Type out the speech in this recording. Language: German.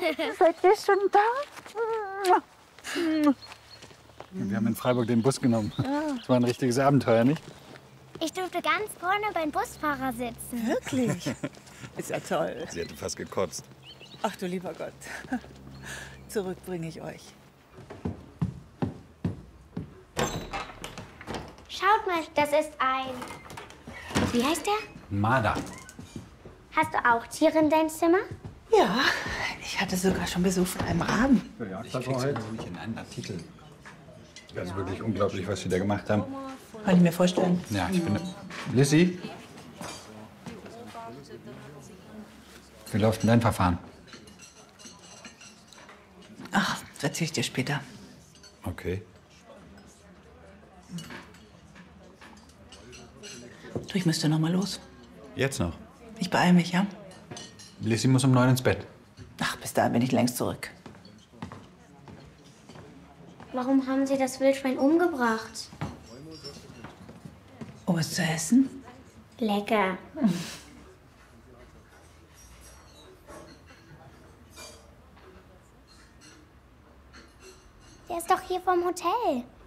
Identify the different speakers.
Speaker 1: Seid ihr schon da?
Speaker 2: Wir haben in Freiburg den Bus genommen. Das war ein richtiges Abenteuer, nicht?
Speaker 3: Ich durfte ganz vorne beim Busfahrer sitzen.
Speaker 1: Wirklich? Ist ja toll.
Speaker 2: Sie hätte fast gekotzt.
Speaker 1: Ach du lieber Gott. Zurück bringe ich euch.
Speaker 3: Schaut mal, das ist ein... Wie heißt der?
Speaker 2: Marder.
Speaker 3: Hast du auch Tiere in deinem Zimmer?
Speaker 1: Ja, ich hatte sogar schon Besuch von einem Raben.
Speaker 2: Ich krieg's nämlich in einen Artikel. Das ist wirklich unglaublich, was Sie da gemacht haben.
Speaker 1: Kann ich mir vorstellen.
Speaker 2: Ja, ich bin... Lissy? Wie läuft denn dein Verfahren?
Speaker 1: Ach, das erzähl ich dir später.
Speaker 2: Okay.
Speaker 1: Du, ich müsste noch mal los.
Speaker 2: Jetzt noch?
Speaker 1: Ich beeile mich, ja?
Speaker 2: Lissy muss um 9 ins Bett.
Speaker 1: Ach, bis dahin bin ich längst zurück.
Speaker 3: Warum haben sie das Wildschwein umgebracht?
Speaker 1: Um es zu essen?
Speaker 3: Lecker. Der ist doch hier vom Hotel.